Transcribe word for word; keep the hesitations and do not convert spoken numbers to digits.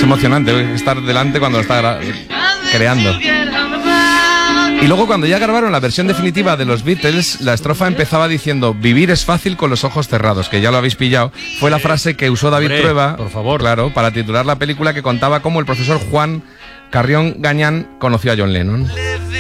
emocionante estar delante cuando lo está creando. Y luego cuando ya grabaron la versión definitiva de los Beatles, la estrofa empezaba diciendo: vivir es fácil con los ojos cerrados, que ya lo habéis pillado. Fue la frase que usó David Hombre, Trueba, por favor, claro, para titular la película, que contaba cómo el profesor Juan Carrión Gañán conoció a John Lennon.